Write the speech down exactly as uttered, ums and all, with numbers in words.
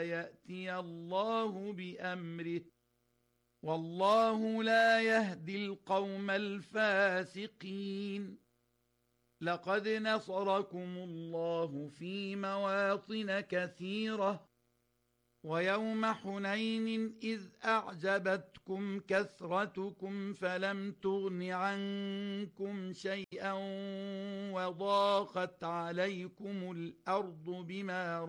يأتي الله بأمره، والله لا يهدي القوم الفاسقين. لقد نصركم الله في مواطن كثيرة، ويوم حنين إذ أعجبتكم كثرتكم فلم تغن عنكم شيئا وضاقت عليكم الأرض بما